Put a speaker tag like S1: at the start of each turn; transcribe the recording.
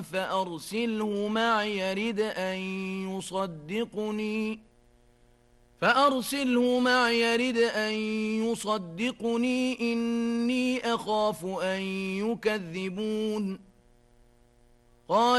S1: فأرسله معي يرد أن يصدقني إني أخاف أن يكذبون. قال